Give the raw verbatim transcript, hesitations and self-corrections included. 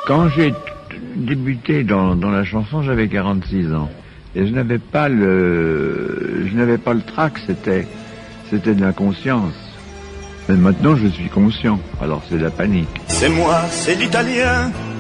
Quand j'ai débuté dans, dans la chanson, j'avais quarante-six ans. Et je n'avais pas le, je n'avais pas le trac, c'était, c'était de l'inconscience. Mais maintenant, je suis conscient. Alors c'est la panique. C'est moi, c'est l'italien,